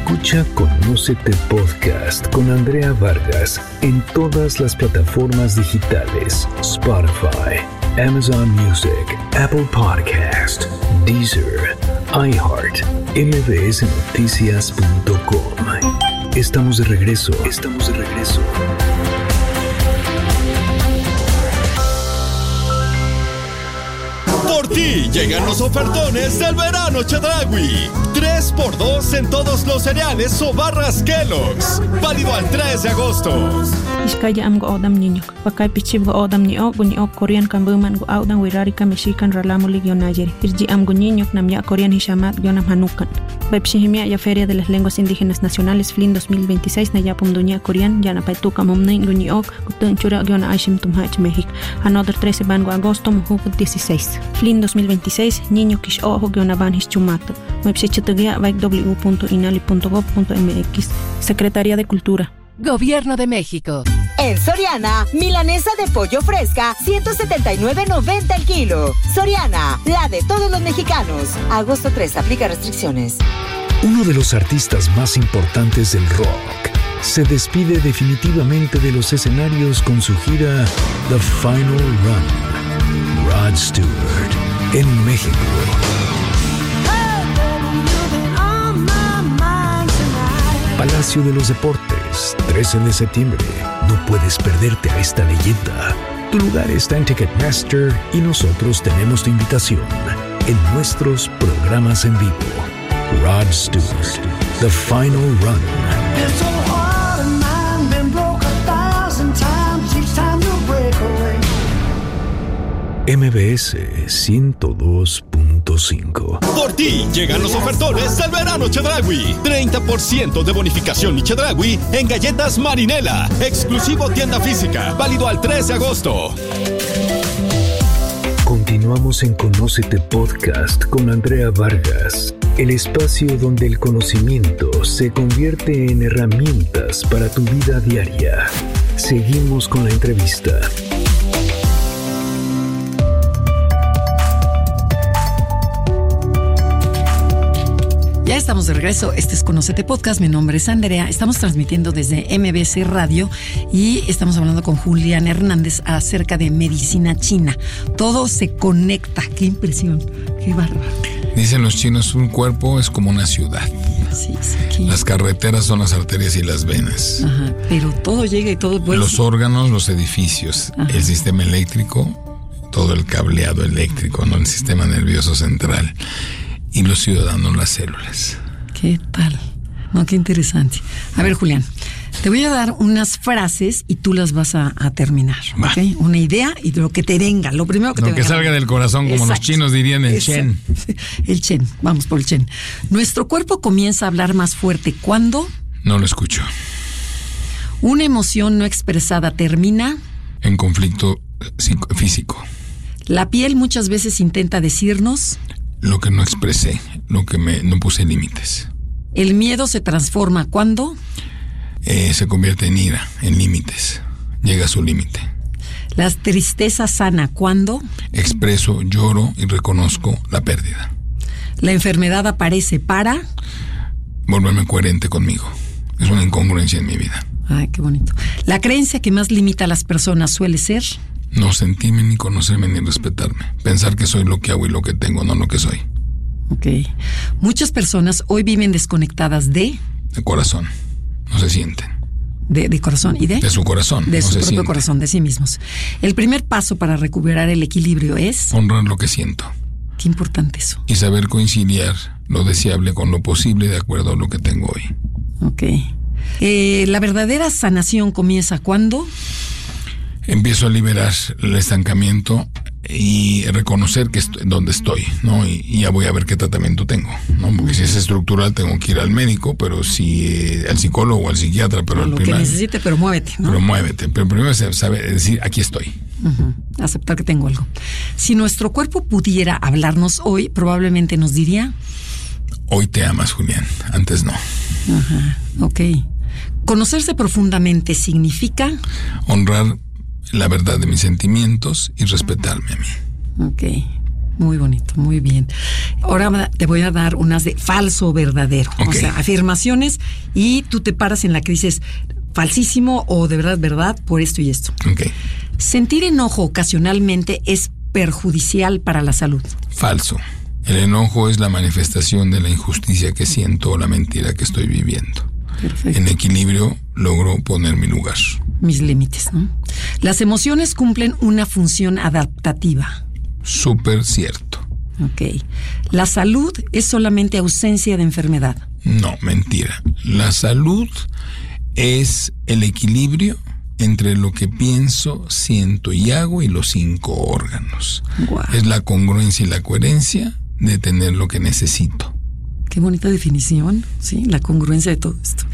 Escucha Conócete Podcast con Andrea Vargas en todas las plataformas digitales: Spotify, Amazon Music, Apple Podcast, Deezer, iHeart, mbsnoticias.com. Estamos de regreso. Por ti llegan los ofertones del verano Chedraui. 3x2 en todos los cereales o barras Kellogg's. Válido al 3 de agosto. Iskaya am go odam niño. Pakay pichib go odam ni o Korean kambuman go odam wirari Mexican ralamuli gionayeri. Irji am go niño namya Korean hishamat gionam hanukan. Bepshihimia ya Feria de las Lenguas Indígenas Nacionales FLIN 2026 na yapum dunya Korean yana paituka momnain go niok gutun chura giona aishim tumhach México. Another 13 ban go agosto muhu 16. FLIN 2026 niño kish ojo giona ban hischumato. Website www.inali.gov.mx. Secretaría de Cultura. Gobierno de México. En Soriana, milanesa de pollo fresca, $179.90 el kilo. Soriana, la de todos los mexicanos. Agosto 3, aplica restricciones. Uno de los artistas más importantes del rock se despide definitivamente de los escenarios con su gira The Final Run. Rod Stewart, en México. Palacio de los Deportes, 13 de septiembre. No puedes perderte a esta leyenda. Tu lugar está en Ticketmaster y nosotros tenemos tu invitación en nuestros programas en vivo. Rod Stewart, The Final Run. MBS 102.5. Por ti llegan los ofertones del verano Chedraui. 30% de bonificación y Chedraui en galletas Marinela. Exclusivo tienda física. Válido al 3 de agosto. Continuamos en Conócete Podcast con Andrea Vargas. El espacio donde el conocimiento se convierte en herramientas para tu vida diaria. Seguimos con la entrevista. Ya estamos de regreso. Este es Conócete Podcast. Mi nombre es Andrea. Estamos transmitiendo desde MBC Radio y estamos hablando con Julián Hernández acerca de medicina china. Todo se conecta. Qué impresión. Qué bárbaro. Dicen los chinos, un cuerpo es como una ciudad. Así es aquí. Las carreteras son las arterias y las venas. Ajá, pero todo llega y todo vuelve. Los órganos, los edificios, ajá, el sistema eléctrico, todo el cableado eléctrico, ¿no? El sistema nervioso central. Y los ciudadanos, las células. ¿Qué tal? No, qué interesante. A ver, Julián, te voy a dar unas frases y tú las vas a terminar. ¿Okay? Una idea y lo que te venga. Lo primero que te venga. Lo que salga del corazón, como exacto, los chinos dirían el Chen. El Chen. Vamos por el Chen. Nuestro cuerpo comienza a hablar más fuerte. ¿Cuándo? No lo escucho. Una emoción no expresada termina en conflicto físico. La piel muchas veces intenta decirnos lo que no expresé, lo que no puse límites. El miedo se transforma ¿cuándo? Se convierte en ira, en límites. Llega a su límite. La tristeza sana ¿cuándo? Expreso, lloro y reconozco la pérdida. La enfermedad aparece para volverme coherente conmigo. Es una incongruencia en mi vida. Ay, qué bonito. La creencia que más limita a las personas suele ser no sentirme, ni conocerme, ni respetarme. Pensar que soy lo que hago y lo que tengo, no lo que soy. Ok. Muchas personas hoy viven desconectadas de corazón. No se sienten. De corazón y de su corazón. De no su se propio sienten. Corazón, de sí mismos. El primer paso para recuperar el equilibrio es honrar lo que siento. Qué importante eso. Y saber conciliar lo deseable con lo posible de acuerdo a lo que tengo hoy. Ok. La verdadera sanación comienza ¿cuándo? Empiezo a liberar el estancamiento y reconocer que donde estoy, ¿no? Y ya voy a ver qué tratamiento tengo, ¿no? Porque si es estructural tengo que ir al médico, pero si al psicólogo o al psiquiatra, pero lo que necesite, pero muévete, ¿no? Pero muévete. Pero primero es saber decir, aquí estoy. Uh-huh. Aceptar que tengo algo. Si nuestro cuerpo pudiera hablarnos hoy, probablemente nos diría: hoy te amas, Julián, antes no. Ajá, ok. Conocerse profundamente significa honrar la verdad de mis sentimientos y respetarme a mí. Ok. Muy bonito, muy bien. Ahora te voy a dar unas de falso o verdadero. Okay. O sea, afirmaciones y tú te paras en la que dices falsísimo o de verdad por esto y esto. Okay. Sentir enojo ocasionalmente es perjudicial para la salud. Falso. El enojo es la manifestación de la injusticia que siento o la mentira que estoy viviendo. Perfecto. En equilibrio logro poner mi lugar. Mis límites, ¿no? Las emociones cumplen una función adaptativa. Súper cierto. Ok. La salud es solamente ausencia de enfermedad. No, mentira. La salud es el equilibrio entre lo que pienso, siento y hago y los 5 órganos. Wow. Es la congruencia y la coherencia de tener lo que necesito. Qué bonita definición, sí, la congruencia de todo esto.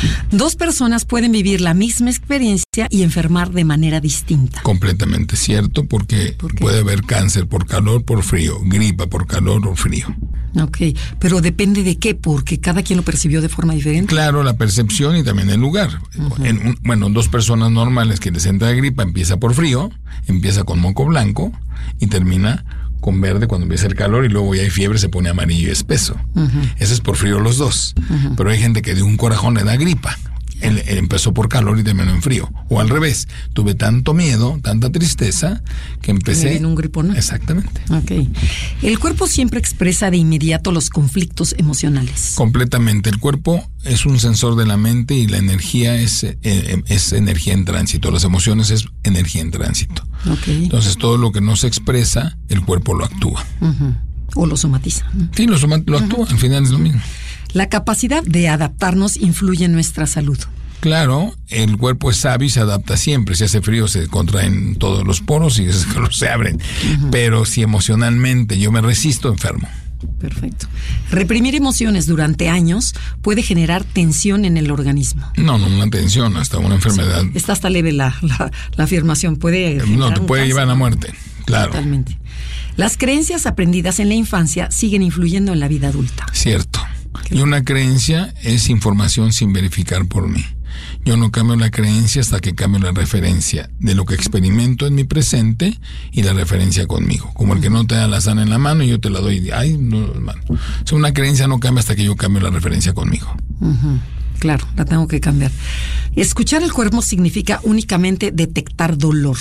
2 personas pueden vivir la misma experiencia y enfermar de manera distinta. Completamente cierto, porque puede haber cáncer por calor, por frío, gripa por calor o frío. Ok, pero depende de qué, porque cada quien lo percibió de forma diferente. Claro, la percepción y también el lugar. Uh-huh. 2 personas normales que les entra gripa, empieza por frío, empieza con moco blanco y termina con verde cuando empieza el calor y luego ya hay fiebre, se pone amarillo y espeso. Uh-huh. Ese es por frío los 2. Uh-huh. Pero hay gente que de un corajón le da gripa. Él empezó por calor y terminó en frío. O al revés, tuve tanto miedo, tanta tristeza, que empecé... en un gripón. Exactamente. Ok. El cuerpo siempre expresa de inmediato los conflictos emocionales. Completamente. El cuerpo es un sensor de la mente y la energía es energía en tránsito. Las emociones es energía en tránsito. Okay. Entonces todo lo que no se expresa, el cuerpo lo actúa. Uh-huh. O lo somatiza. Sí, lo actúa. Al final es lo mismo. La capacidad de adaptarnos influye en nuestra salud. Claro, el cuerpo es sabio y se adapta siempre. Si hace frío se contraen todos los poros y se abren. Uh-huh. Pero si emocionalmente yo me resisto, enfermo. Perfecto. Reprimir emociones durante años puede generar tensión en el organismo. No una tensión, hasta una enfermedad. Sí, está hasta leve la afirmación. Puede te puede llevar a la muerte. Claro. Totalmente. Las creencias aprendidas en la infancia siguen influyendo en la vida adulta. Cierto. Y una creencia es información sin verificar por mí. Yo no cambio la creencia hasta que cambio la referencia de lo que experimento en mi presente y la referencia conmigo. Como el que no te da la sana en la mano y yo te la doy. Ay, no, mano. O sea, una creencia no cambia hasta que yo cambio la referencia conmigo. Uh-huh. Claro, la tengo que cambiar. Escuchar el cuerpo significa únicamente detectar dolor.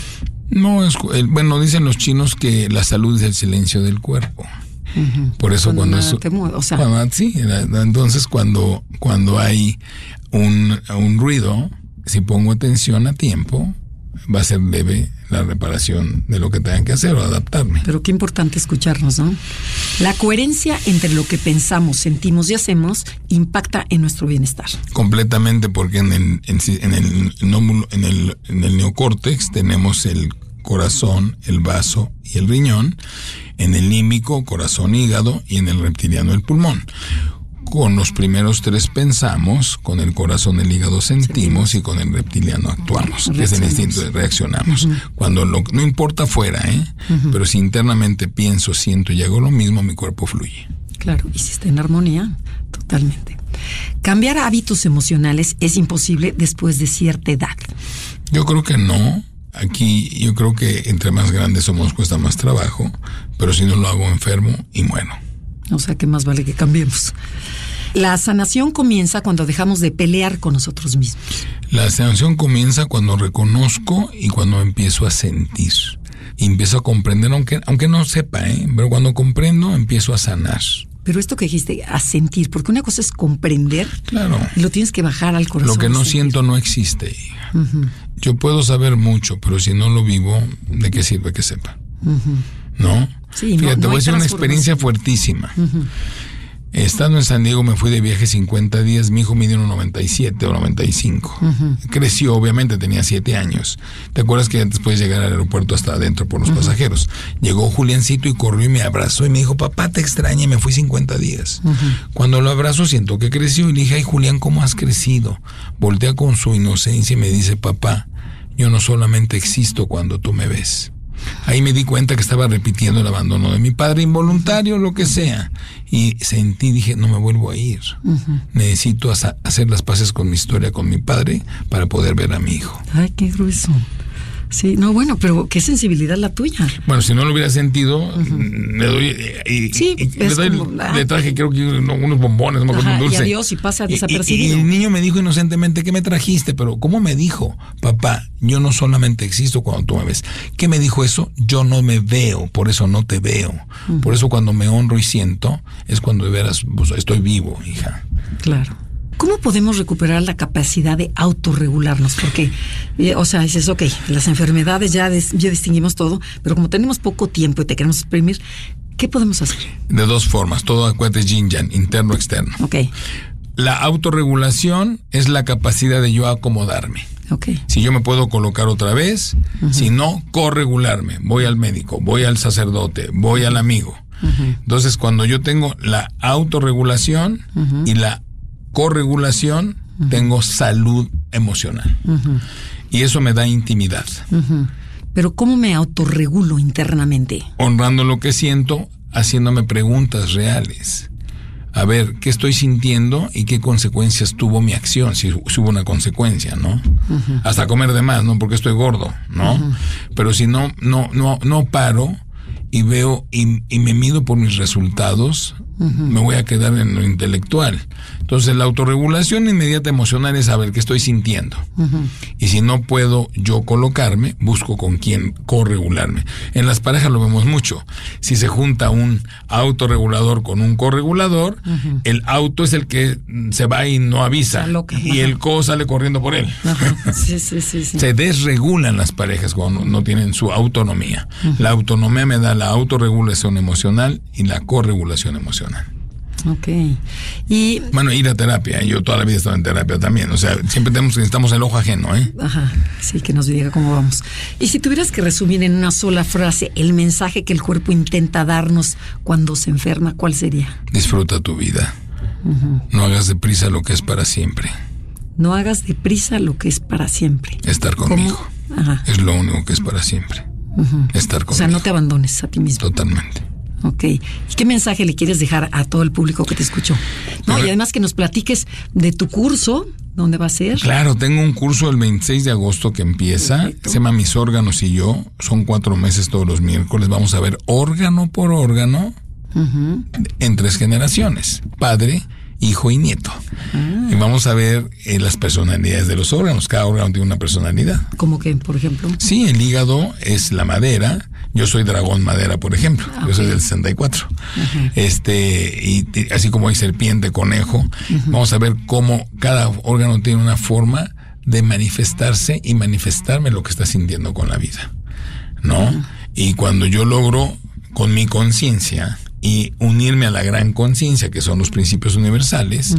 No, dicen los chinos que la salud es el silencio del cuerpo. Uh-huh. Por eso entonces cuando hay un ruido, si pongo atención a tiempo, va a ser leve la reparación de lo que tengan que hacer o adaptarme. Pero qué importante escucharnos, ¿no? La coherencia entre lo que pensamos, sentimos y hacemos impacta en nuestro bienestar. Completamente, porque en el neocórtex tenemos el corazón, el vaso y el riñón, en el límbico, corazón, hígado, y en el reptiliano, el pulmón. Con los primeros 3 pensamos, con el corazón, el hígado sentimos y con el reptiliano actuamos, que es el instinto de reaccionamos. Uh-huh. Cuando no importa fuera, uh-huh, pero si internamente pienso, siento y hago lo mismo, mi cuerpo fluye. Claro, y si está en armonía, totalmente. Cambiar hábitos emocionales es imposible después de cierta edad. Yo creo que no. Aquí yo creo que entre más grandes somos cuesta más trabajo, pero si no lo hago enfermo y muero. O sea que más vale que cambiemos. La sanación comienza cuando dejamos de pelear con nosotros mismos. La sanación comienza cuando reconozco y cuando empiezo a sentir. Y empiezo a comprender, aunque no sepa, pero cuando comprendo empiezo a sanar. Pero esto que dijiste, a sentir, porque una cosa es comprender, claro, y lo tienes que bajar al corazón. Lo que no siento no existe. Uh-huh. Yo puedo saber mucho, pero si no lo vivo, ¿de qué sirve que sepa? Uh-huh. ¿No? Sí, fíjate, voy a decir una experiencia fuertísima. Uh-huh. Estando en San Diego me fui de viaje 50 días, mi hijo midió 1.97 o 95. Uh-huh. Creció, obviamente, tenía 7 años. ¿Te acuerdas que antes puedes llegar al aeropuerto hasta adentro por los pasajeros? Llegó Juliancito y corrió y me abrazó y me dijo, papá, te extrañé, me fui 50 días. Uh-huh. Cuando lo abrazo siento que creció y le dije, ay, Julián, ¿cómo has crecido? Voltea con su inocencia y me dice, papá, yo no solamente existo cuando tú me ves. Ahí me di cuenta que estaba repitiendo el abandono de mi padre, involuntario, lo que sea. Y sentí, dije, no me vuelvo a ir. Uh-huh. Necesito hacer las paces con mi historia, con mi padre, para poder ver a mi hijo. Ay, qué grueso. Sí, no, bueno, pero qué sensibilidad la tuya. Bueno, si no lo hubiera sentido, le doy le traje creo que unos bombones, no me acuerdo, un dulce. Y adiós, y pasa desapercibido. Y el niño me dijo inocentemente, ¿qué me trajiste? Pero ¿cómo me dijo? Papá, yo no solamente existo cuando tú me ves. ¿Qué me dijo eso? Yo no me veo, por eso no te veo. Por eso cuando me honro y siento, es cuando de veras pues, estoy vivo, hija. Claro. ¿Cómo podemos recuperar la capacidad de autorregularnos? Porque, o sea, dices, ok, las enfermedades ya distinguimos todo, pero como tenemos poco tiempo y te queremos exprimir, ¿qué podemos hacer? De dos formas, todo acuérdate yin-yang, interno externo. Ok. La autorregulación es la capacidad de yo acomodarme. Okay. Si yo me puedo colocar otra vez, si no, corregularme. Voy al médico, voy al sacerdote, voy al amigo. Entonces, cuando yo tengo la autorregulación y la corregulación, tengo salud emocional. Y eso me da intimidad. Pero ¿cómo me autorregulo internamente? Honrando lo que siento, haciéndome preguntas reales. A ver, ¿qué estoy sintiendo y qué consecuencias tuvo mi acción? Si hubo una consecuencia, ¿no? Hasta comer de más, ¿no? Porque estoy gordo, ¿no? Pero si no paro y veo y me mido por mis resultados, me voy a quedar en lo intelectual. Entonces la autorregulación inmediata emocional es saber qué estoy sintiendo. Y si no puedo yo colocarme, busco con quién corregularme. En las parejas lo vemos mucho. Si se junta un autorregulador con un corregulador, el auto es el que se va y no avisa. Y el co sale corriendo por él. Sí. Se desregulan las parejas cuando no tienen su autonomía. La autonomía me da la autorregulación emocional y la corregulación emocional. Ok. Y bueno, ir a terapia. Yo toda la vida he estado en terapia también. O sea, siempre necesitamos el ojo ajeno, ¿eh? Ajá. Sí, que nos diga cómo vamos. Y si tuvieras que resumir en una sola frase el mensaje que el cuerpo intenta darnos cuando se enferma, ¿cuál sería? Disfruta tu vida. No hagas deprisa lo que es para siempre. No hagas deprisa lo que es para siempre. Estar conmigo. Es lo único que es para siempre. Estar conmigo. O sea, no te abandones a ti mismo. Totalmente. Ok. ¿Y qué mensaje le quieres dejar a todo el público que te escuchó? No, y además que nos platiques de tu curso, ¿dónde va a ser? Claro, tengo un curso el 26 de agosto que empieza. Perfecto. Se llama Mis órganos y yo. Son 4 meses todos los miércoles. Vamos a ver órgano por órgano en 3 generaciones. Padre, hijo y nieto. Y vamos a ver las personalidades de los órganos. Cada órgano tiene una personalidad. ¿Cómo que, por ejemplo? Sí, el hígado es la madera. Yo soy dragón madera, por ejemplo. Yo soy del 64. Y así como hay serpiente, conejo, vamos a ver cómo cada órgano tiene una forma de manifestarse y manifestarme lo que está sintiendo con la vida, ¿no? Y cuando yo logro con mi conciencia y unirme a la gran conciencia, que son los principios universales,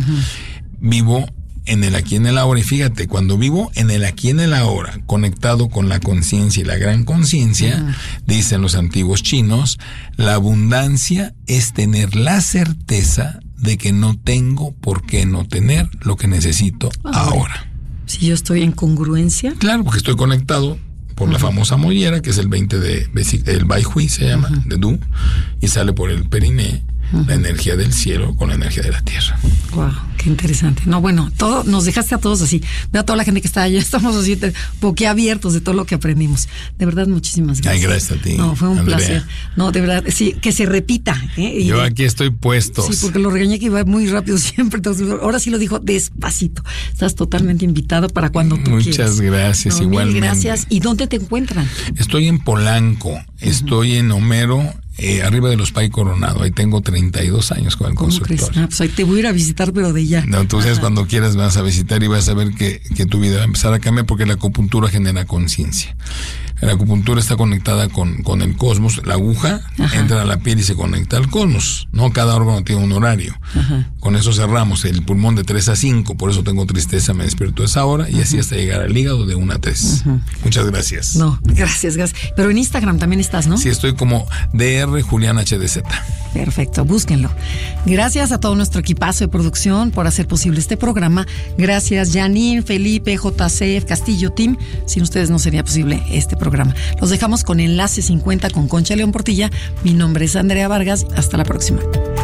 vivo en el aquí en el ahora. Y fíjate, cuando vivo en el aquí en el ahora, conectado con la conciencia y la gran conciencia, dicen los antiguos chinos, la abundancia es tener la certeza de que no tengo por qué no tener lo que necesito ahora. Si yo estoy en congruencia. Claro, porque estoy conectado por la famosa mollera, que es el 20 el Bai Hui se llama, de Du, y sale por el periné, la energía del cielo con la energía de la tierra. Wow, qué interesante. No, bueno, todo nos dejaste a todos así. Veo a toda la gente que está allá, estamos así boquiabiertos de todo lo que aprendimos. De verdad, muchísimas gracias. Ay, gracias a ti. No, fue un Andrea. placer. No, de verdad, sí, que se repita. Yo aquí estoy puesto. Sí, porque lo regañé que iba muy rápido siempre. Entonces, ahora sí lo dijo despacito. Estás totalmente invitado para cuando tú quieras. Muchas gracias, no, igualmente. Gracias. ¿Y dónde te encuentran? Estoy en Polanco, estoy en Homero, arriba de los Pay Coronado. Ahí tengo 32 años con el consultorio. Pues ahí te voy a ir a visitar, pero de ya. No, tú sabes, cuando quieras vas a visitar y vas a ver que tu vida va a empezar a cambiar, porque la acupuntura genera conciencia. La acupuntura está conectada con el cosmos. La aguja entra a la piel y se conecta al cosmos. No, cada órgano tiene un horario. Con eso cerramos el pulmón de 3 a 5. Por eso tengo tristeza, me despierto a esa hora. Y así hasta llegar al hígado de 1 a 3. Muchas gracias. No, gracias. Pero en Instagram también estás, ¿no? Sí, estoy como DR Julián HDZ. Perfecto, búsquenlo. Gracias a todo nuestro equipazo de producción por hacer posible este programa. Gracias, Janine, Felipe, JC, Castillo, Team. Sin ustedes no sería posible este programa. Los dejamos con Enlace 50 con Concha León Portilla. Mi nombre es Andrea Vargas. Hasta la próxima.